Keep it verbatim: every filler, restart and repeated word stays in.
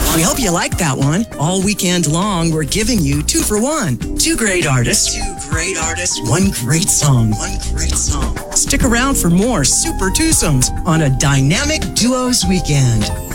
We hope you like that one. All weekend long, we're giving you two for one. Two great artists. Two great artists. One great song. One great song. Stick around for more super twosomes on a dynamic duos weekend.